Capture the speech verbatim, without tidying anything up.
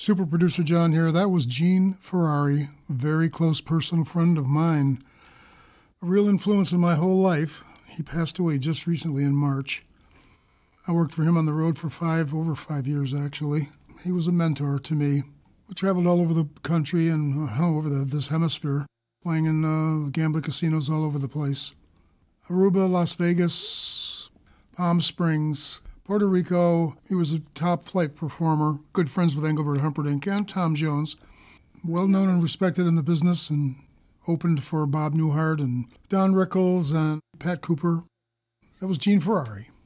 Super producer John here. That was Gene Ferrari, a very close personal friend of mine. A real influence in my whole life. He passed away just recently in March. I worked for him on the road for five, over five years actually. He was a mentor to me. We traveled all over the country and uh, over the, this hemisphere, playing in uh, gambling casinos all over the place. Aruba, Las Vegas, Palm Springs, Puerto Rico. He was a top flight performer, good friends with Engelbert Humperdinck and Tom Jones. Well known and respected in the business, and opened for Bob Newhart and Don Rickles and Pat Cooper. That was Gene Ferrari.